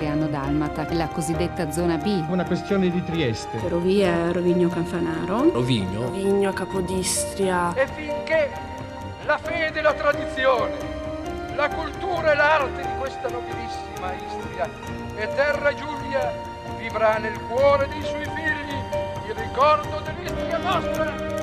Anno Dalmata, la cosiddetta zona B. Una questione di Trieste. Ferrovia Rovigno Canfanaro. Rovigno Capodistria. E finché la fede e la tradizione, la cultura e l'arte di questa nobilissima Istria e Terra Giulia vivrà nel cuore dei suoi figli il ricordo dell'Istria nostra.